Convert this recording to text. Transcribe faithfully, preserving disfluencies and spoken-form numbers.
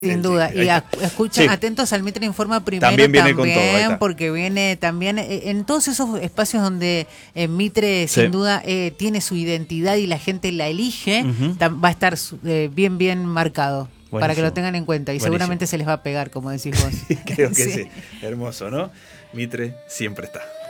Sin duda, y a, escuchan, sí. Atentos al Mitre Informa primero también, viene también con todo, ahí está. Porque viene también en todos esos espacios donde eh, Mitre sin sí. duda eh, tiene su identidad y la gente la elige, uh-huh. tam, va a estar eh, bien bien marcado. Buenísimo. Para que lo tengan en cuenta y Buenísimo. Seguramente se les va a pegar, como decís vos. Creo que sí. sí, hermoso, ¿no? Mitre siempre está.